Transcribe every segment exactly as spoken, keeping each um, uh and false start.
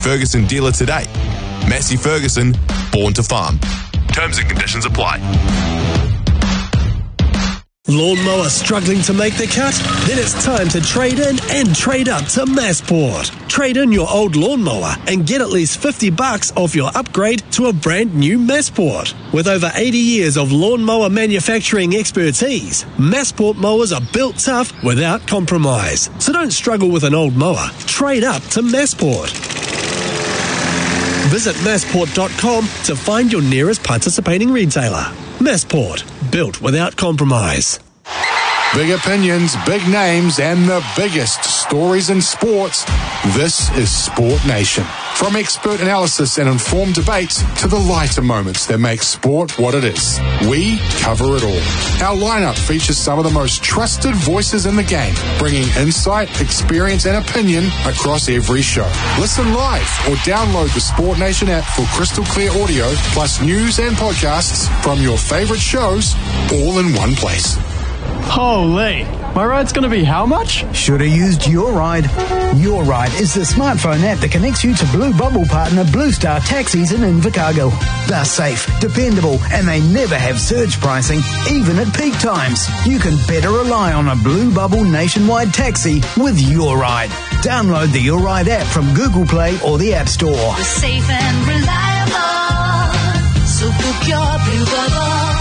Ferguson dealer today. Massey Ferguson, born to farm. Terms and conditions apply. Lawnmower struggling to make the cut? Then it's time to trade in and trade up to Massport. Trade in your old lawnmower and get at least fifty bucks off your upgrade to a brand new Massport. With over eighty years of lawnmower manufacturing expertise, Massport mowers are built tough without compromise. So don't struggle with an old mower. Trade up to Massport. Visit massport dot com to find your nearest participating retailer. Massport, built without compromise. Big opinions, big names, and the biggest stories in sports. This is Sport Nation. From expert analysis and informed debates to the lighter moments that make sport what it is, we cover it all. Our lineup features some of the most trusted voices in the game, bringing insight, experience, and opinion across every show. Listen live or download the Sport Nation app for crystal clear audio, plus news and podcasts from your favorite shows, all in one place. Holy, my ride's going to be how much? Should have used Your Ride. Your Ride is the smartphone app that connects you to Blue Bubble partner Blue Star Taxis in Invercargill. They're safe, dependable, and they never have surge pricing, even at peak times. You can better rely on a Blue Bubble nationwide taxi with Your Ride. Download the Your Ride app from Google Play or the App Store. We're safe and reliable, so book your Blue Bubble.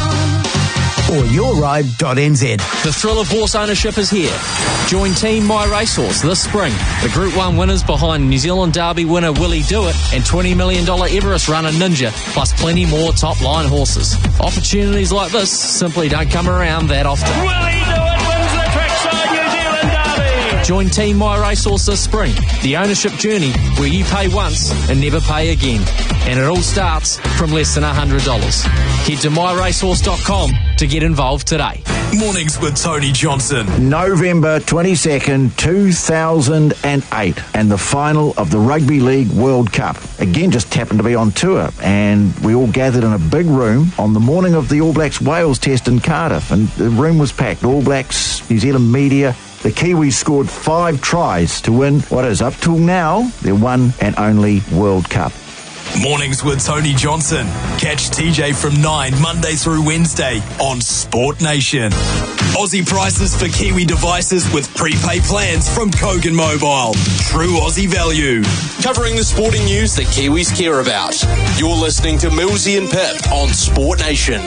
Or your ride dot n z. The thrill of horse ownership is here. Join Team My Racehorse this spring. The Group one winners behind New Zealand Derby winner Willie Dewitt and twenty million dollars Everest runner Ninja, plus plenty more top-line horses. Opportunities like this simply don't come around that often. Willie Dewitt wins the Trackside New Zealand Derby. Join Team My Racehorse this spring. The ownership journey where you pay once and never pay again. And it all starts from less than one hundred dollars. Head to my racehorse dot com to get involved today. Mornings with Tony Johnson. November twenty-second, two thousand eight, and the final of the Rugby League World Cup. Again, just happened to be on tour, and we all gathered in a big room on the morning of the All Blacks Wales test in Cardiff, and the room was packed. All Blacks, New Zealand media. The Kiwis scored five tries to win what is, up till now, their one and only World Cup. Mornings with Tony Johnson. Catch T J from nine Monday through Wednesday on Sport Nation. Aussie prices for Kiwi devices with prepaid plans from Kogan Mobile. True Aussie value. Covering the sporting news that Kiwis care about. You're listening to Millsy and Pip on Sport Nation.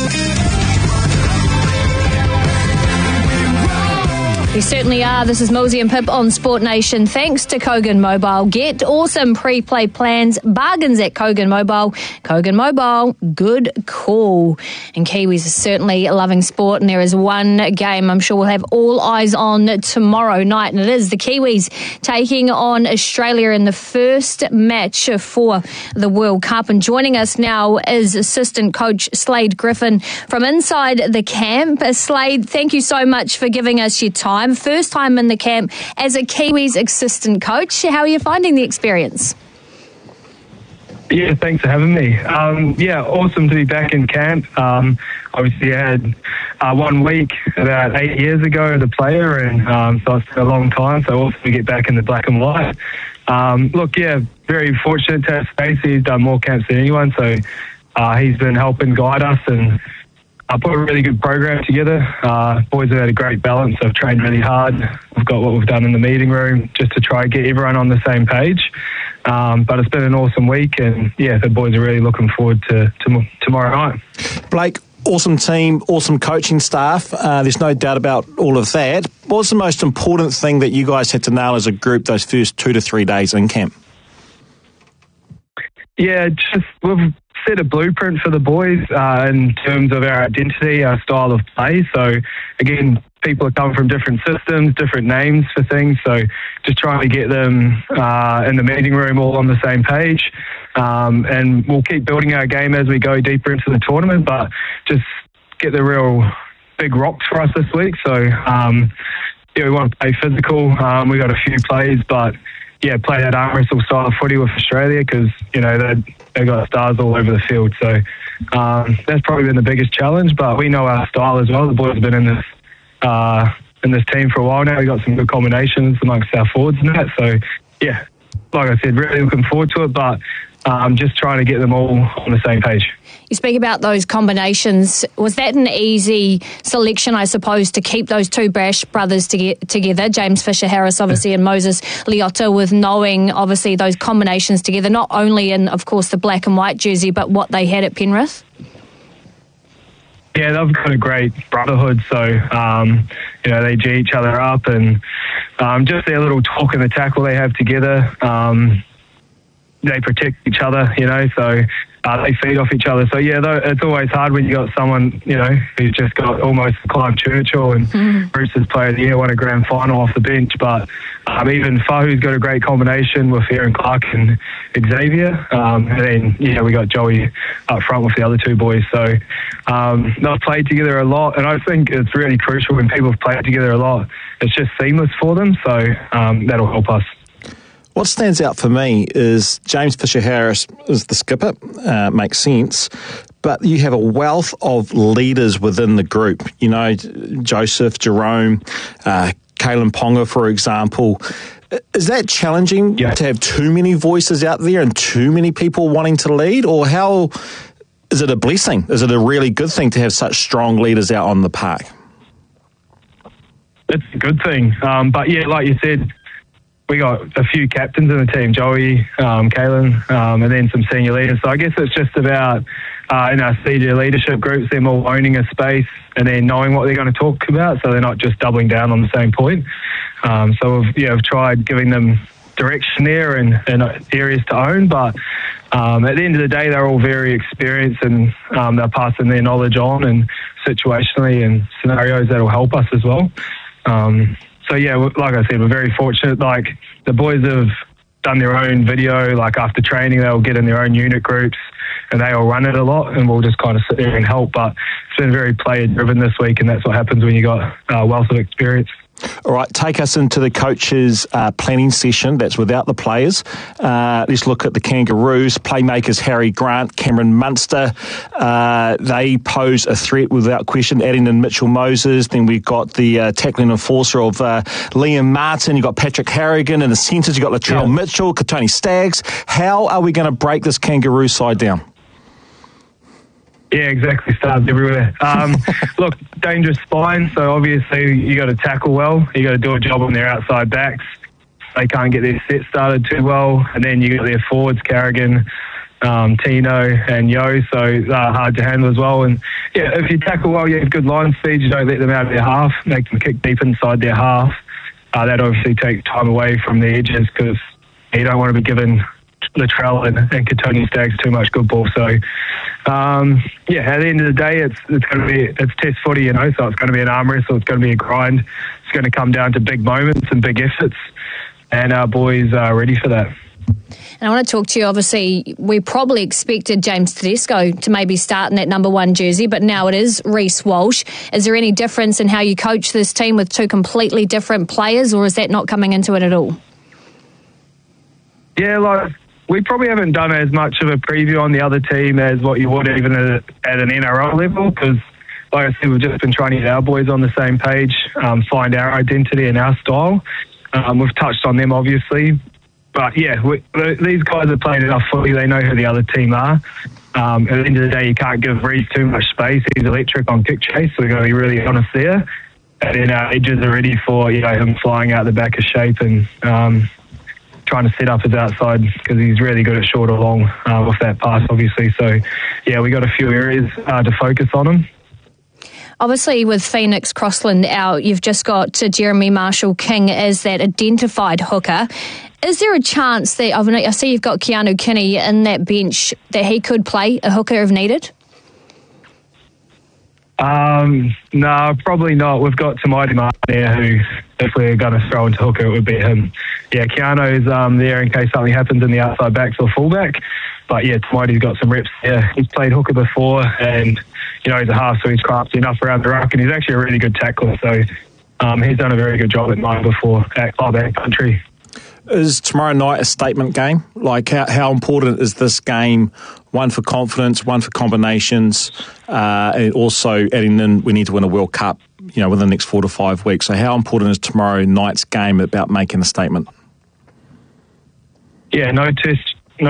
We certainly are. This is Millsy and Pip on Sport Nation. Thanks to Kogan Mobile. Get awesome pre-play plans, bargains at Kogan Mobile. Kogan Mobile, good call. And Kiwis are certainly loving sport, and there is one game I'm sure we'll have all eyes on tomorrow night, and it is the Kiwis taking on Australia in the first match for the World Cup. And joining us now is assistant coach Slade Griffin from inside the camp. Slade, thank you so much for giving us your time. First time in the camp as a Kiwis assistant coach. How are you finding the experience? Yeah, thanks for having me. Um, yeah, awesome to be back in camp. Um, obviously, I had uh, one week about eight years ago as a player, and um, so it's been a long time, so awesome to get back in the black and white. Um, look, yeah, very fortunate to have Stacey. He's done more camps than anyone, so uh, he's been helping guide us, and I put a really good program together. Uh, boys have had a great balance. I've trained really hard. We've got what we've done in the meeting room just to try and get everyone on the same page. Um, but it's been an awesome week, and yeah, the boys are really looking forward to, to tomorrow night. Blake, awesome team, awesome coaching staff. Uh, there's no doubt about all of that. What was the most important thing that you guys had to nail as a group those first two to three days in camp? Yeah, just we've set a blueprint for the boys uh, in terms of our identity, our style of play. So, again, people are coming from different systems, different names for things. So, just trying to get them uh, in the meeting room all on the same page. Um, and we'll keep building our game as we go deeper into the tournament, but just get the real big rocks for us this week. So, um, yeah, we want to play physical. Um, we got a few plays, but yeah, play that arm wrestle style of footy with Australia because, you know, they they got stars all over the field. So um, that's probably been the biggest challenge, but we know our style as well. The boys have been in this uh, in this team for a while now. We got some good combinations amongst our forwards and that. So, yeah, like I said, really looking forward to it, but I'm um, just trying to get them all on the same page. You speak about those combinations. Was that an easy selection, I suppose, to keep those two Brash brothers to get together, James Fisher-Harris, obviously, and Moses Leota, with knowing, obviously, those combinations together, not only in, of course, the black and white jersey, but what they had at Penrith? Yeah, they've got a great brotherhood, so, um, you know, they G each other up, and um, just their little talk and the tackle they have together, um, they protect each other, you know, so uh, they feed off each other. So, yeah, though, it's always hard when you got someone, you know, who's just got almost Clive Churchill and mm. Roosters Player of the Year, won a grand final off the bench. But um, even Fahu's got a great combination with Aaron Clark and Xavier. Um, and then, yeah, we got Joey up front with the other two boys. So um, they've played together a lot. And I think it's really crucial when people have played together a lot. It's just seamless for them. So um, that'll help us. What stands out for me is James Fisher-Harris is the skipper, uh, makes sense, but you have a wealth of leaders within the group. You know, Joseph, Jerome, uh, Kalen Ponga, for example. Is that challenging yeah. to have too many voices out there and too many people wanting to lead, or how is it a blessing? Is it a really good thing to have such strong leaders out on the park? It's a good thing, um, but yeah, like you said, we got a few captains in the team, Joey, um, Kalen, um, and then some senior leaders. So I guess it's just about, uh, in our senior leadership groups, them all owning a space and then knowing what they're going to talk about, so they're not just doubling down on the same point. Um, so we've, yeah, we've tried giving them direction there and, and areas to own, but um, at the end of the day, they're all very experienced, and um, they're passing their knowledge on, and situationally and scenarios that'll help us as well. Um, So, yeah, like I said, we're very fortunate. Like, the boys have done their own video. Like, after training, they'll get in their own unit groups, and they all run it a lot, and we'll just kind of sit there and help. But it's been very player-driven this week, and that's what happens when you got a wealth of experience. All right, take us into the coaches' uh, planning session. That's without the players. Uh, let's look at the Kangaroos. Playmakers Harry Grant, Cameron Munster. Uh, they pose a threat without question, adding in Mitchell Moses. Then we've got the uh, tackling enforcer of uh, Liam Martin. You've got Patrick Harrigan. In the centres, you've got Latrell yeah. Mitchell, Katoni Staggs. How are we going to break this Kangaroo side down? Yeah, exactly. Stars everywhere. Um, look, dangerous spine. So obviously you got to tackle well. You got to do a job on their outside backs. They can't get their set started too well, and then you got their forwards, Carrigan, um, Tino, and Yo. So uh, hard to handle as well. And yeah, if you tackle well, you have good line speed. You don't let them out of their half. Make them kick deep inside their half. Uh, that obviously takes time away from the edges, because you don't want to be given Latrell and, and Katoni Staggs too much good ball. So um, yeah, at the end of the day, it's it's going to be it's test footy, you know. So it's going to be an arm wrestle. It's going to be a grind. It's going to come down to big moments and big efforts, and our boys are ready for that. And I want to talk to you, obviously, we probably expected James Tedesco to maybe start in that number one jersey, but now it is Reece Walsh. Is there any difference in how you coach this team with two completely different players, or is that not coming into it at all? Yeah, like, we probably haven't done as much of a preview on the other team as what you would even at, at an N R L level, because, like I said, we've just been trying to get our boys on the same page, um, find our identity and our style. Um, we've touched on them, obviously. But, yeah, we, these guys have played enough footy. They know who the other team are. Um, at the end of the day, you can't give Reece too much space. He's electric on kick chase, so we've got to be really honest there. And then our edges are ready for, you know, him flying out the back of shape and um, trying to set up his outside, because he's really good at short or long uh, with that pass, obviously. So, yeah, we got a few areas uh, to focus on him. Obviously, with Phoenix Crossland out, you've just got uh, Jeremy Marshall-King as that identified hooker. Is there a chance that, I see you've got Keanu Kinney in that bench, that he could play a hooker if needed? Um, no, probably not. We've got Tamati Martin there, who, if we're going to throw into hooker, it would be him. Yeah, Keanu's um, there in case something happens in the outside backs or fullback. But yeah, Tamati's got some reps there. He's played hooker before, and, you know, he's a half, so he's crafty enough around the ruck, and he's actually a really good tackler. So um, he's done a very good job at nine before at club and country. Is tomorrow night a statement game? Like, how, how important is this game? One for confidence, one for combinations, uh, and also adding in, we need to win a World Cup, you know, within the next four to five weeks. So how important is tomorrow night's game about making a statement? Yeah, no test